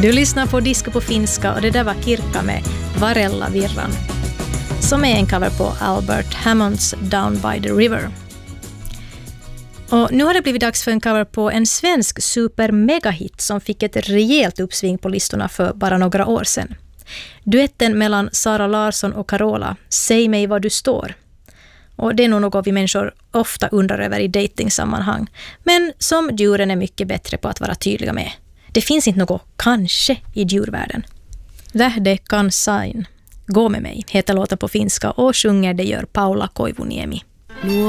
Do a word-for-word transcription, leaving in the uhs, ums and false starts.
Du lyssnar på Disco på finska och det där var Kirkka med Varella Virran, som är en cover på Albert Hammonds Down by the River. Och nu har det blivit dags för en cover på en svensk super-mega-hit som fick ett rejält uppsving på listorna för bara några år sedan. Duetten mellan Sara Larsson och Carola, Säg mig vad du står. Och det är nog något vi människor ofta undrar över i datingsammanhang, men som djuren är mycket bättre på att vara tydliga med. Det finns inte något kanske i djurvärlden. Lähde kan sain. Gå med mig heter låten på finska och sjunger det gör Paula Koivuniemi.